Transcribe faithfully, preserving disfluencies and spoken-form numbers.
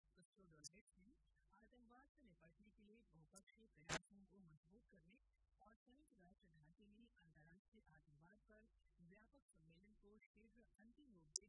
कस्टोडोलाइट्स ने आतंकवाद से निपटने के लिए बहुपक्षीय प्रयासों को मजबूत करने और संयुक्त राष्ट्र ढांचे में अंतर्राष्ट्रीय आतंकवाद पर व्यापक सम्मेलन को शीघ्र अंतिम रूप